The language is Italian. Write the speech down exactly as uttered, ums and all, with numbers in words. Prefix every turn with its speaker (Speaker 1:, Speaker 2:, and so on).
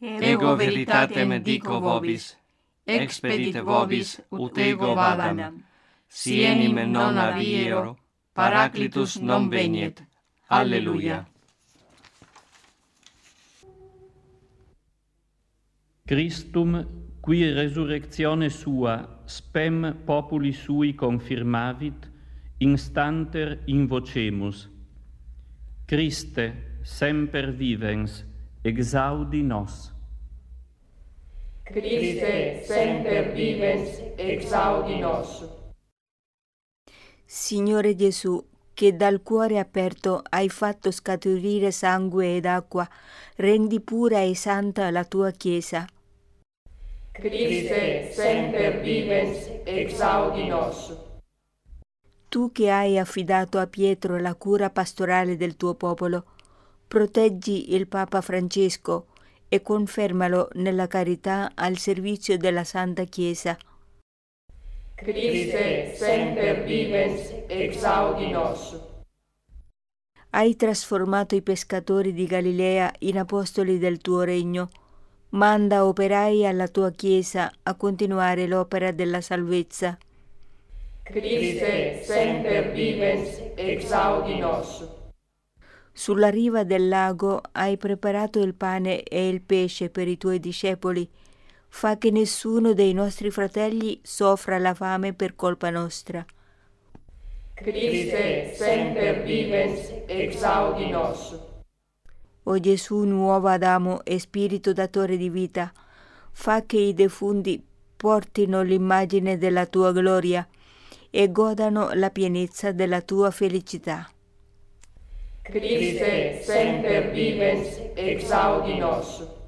Speaker 1: ego veritatem dico vobis, expedit vobis ut ego vadam, si enim non adiero, Paraclitus non veniet. Alleluia.
Speaker 2: Christum, qui resurrectione sua spem populi sui confirmavit, instanter invocemus. Christe, semper vivens, exaudi nos.
Speaker 3: Christe, semper vivens, exaudi nos.
Speaker 4: Signore Gesù, che dal cuore aperto hai fatto scaturire sangue ed acqua, rendi pura e santa la tua Chiesa.
Speaker 3: Christe, semper vivens, exaudi nos.
Speaker 4: Tu che hai affidato a Pietro la cura pastorale del tuo popolo, proteggi il Papa Francesco e confermalo nella carità al servizio della Santa Chiesa.
Speaker 3: Christe, semper vivens, exaudi nos.
Speaker 4: Hai trasformato i pescatori di Galilea in apostoli del tuo regno. Manda operai alla tua Chiesa a continuare l'opera della salvezza.
Speaker 3: Christe, semper vivens, exaudi nos.
Speaker 4: Sulla riva del lago hai preparato il pane e il pesce per i tuoi discepoli. Fa che nessuno dei nostri fratelli soffra la fame per colpa nostra.
Speaker 3: Christe, semper vivens, exaudi nos.
Speaker 4: O Gesù, nuovo Adamo e Spirito datore di vita, fa che i defunti portino l'immagine della tua gloria e godano la pienezza della tua felicità.
Speaker 3: Christe, semper vivens, exaudi nos.